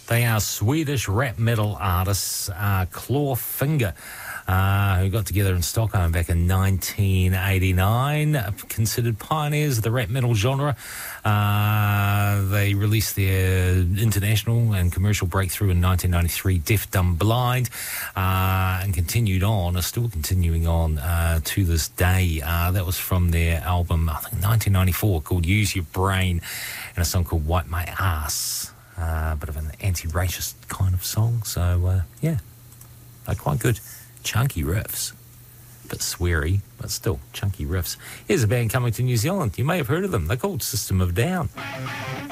They are Swedish rap metal artists, Clawfinger, who got together in Stockholm back in 1989, considered pioneers of the rap metal genre. They released their international and commercial breakthrough in 1993, Deaf, Dumb, Blind, and continued on, are still continuing on to this day. That was from their album, I think 1994, called Use Your Brain, and a song called Wipe My Ass. Bit of an anti-racist kind of song, so yeah, they're quite good. Chunky riffs, bit sweary, but still chunky riffs. Here's a band coming to New Zealand. You may have heard of them. They're called System of a Down.